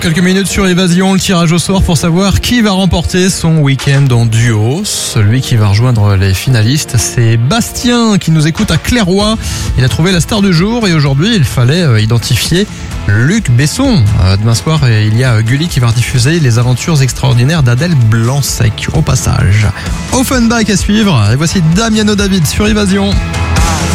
quelques minutes sur Évasion, le tirage au sort pour savoir qui va remporter son week-end en duo. Celui qui va rejoindre les finalistes, c'est Bastien qui nous écoute à Clairoy. Il a trouvé la star du jour et aujourd'hui il fallait identifier Luc Besson. Demain soir, il y a Gulli qui va rediffuser les aventures extraordinaires d'Adèle Blanc-Sec au passage. Offenbach à suivre et voici Damiano David sur Évasion.